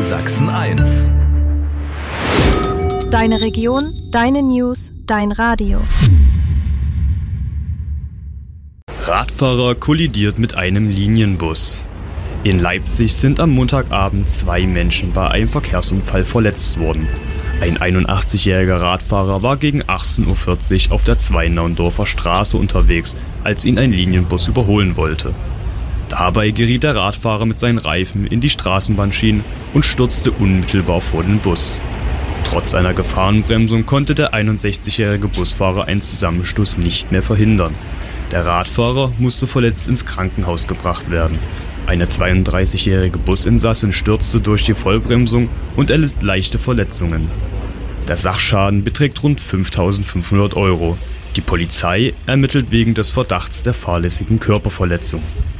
Sachsen 1. Deine Region, deine News, dein Radio. Radfahrer kollidiert mit einem Linienbus. In Leipzig sind am Montagabend 2 Menschen bei einem Verkehrsunfall verletzt worden. Ein 81-jähriger Radfahrer war gegen 18:40 Uhr auf der Zweinaundorfer Straße unterwegs, als ihn ein Linienbus überholen wollte. Dabei geriet der Radfahrer mit seinen Reifen in die Straßenbahnschienen und stürzte unmittelbar vor den Bus. Trotz einer Gefahrenbremsung konnte der 61-jährige Busfahrer einen Zusammenstoß nicht mehr verhindern. Der Radfahrer musste verletzt ins Krankenhaus gebracht werden. Eine 32-jährige Businsassin stürzte durch die Vollbremsung und erlitt leichte Verletzungen. Der Sachschaden beträgt rund 5.500 €. Die Polizei ermittelt wegen des Verdachts der fahrlässigen Körperverletzung.